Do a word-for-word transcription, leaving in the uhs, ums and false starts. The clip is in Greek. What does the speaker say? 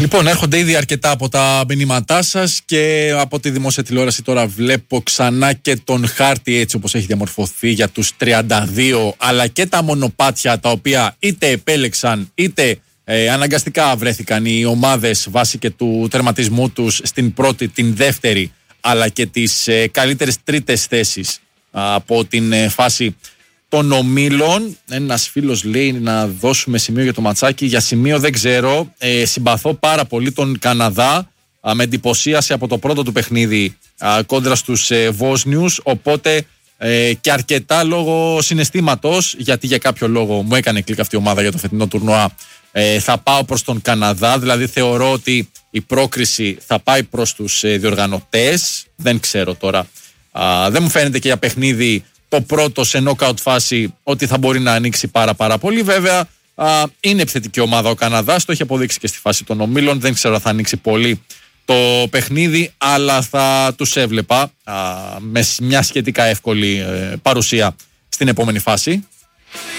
Λοιπόν, έρχονται ήδη αρκετά από τα μηνύματά σας και από τη δημόσια τηλεόραση τώρα βλέπω ξανά και τον χάρτη έτσι όπως έχει διαμορφωθεί για τους τριάντα δύο, αλλά και τα μονοπάτια τα οποία είτε επέλεξαν είτε ε, αναγκαστικά βρέθηκαν οι ομάδες βάσει και του τερματισμού τους στην πρώτη, την δεύτερη, αλλά και τις ε, καλύτερες τρίτες θέσεις α, από την ε, φάση των ομίλων. Ένας φίλος λέει να δώσουμε σημείο για το ματσάκι. Για σημείο δεν ξέρω. Ε, συμπαθώ πάρα πολύ τον Καναδά. Α, με εντυπωσίασε από το πρώτο του παιχνίδι α, κόντρα στους ε, Βόσνιους. Οπότε ε, και αρκετά λόγω συναισθήματος, γιατί για κάποιο λόγο μου έκανε κλικ αυτή η ομάδα για το φετινό τουρνουά. Ε, θα πάω προς τον Καναδά. Δηλαδή θεωρώ ότι η πρόκριση θα πάει προς τους ε, διοργανωτές. Δεν ξέρω τώρα. Α, δεν μου φαίνεται και για παιχνίδι το πρώτο σε knockout φάση ότι θα μπορεί να ανοίξει πάρα πάρα πολύ. Βέβαια α, είναι επιθετική ομάδα ο Καναδάς, το έχει αποδείξει και στη φάση των ομίλων. Δεν ξέρω αν θα ανοίξει πολύ το παιχνίδι, αλλά θα τους έβλεπα α, με μια σχετικά εύκολη ε, παρουσία στην επόμενη φάση.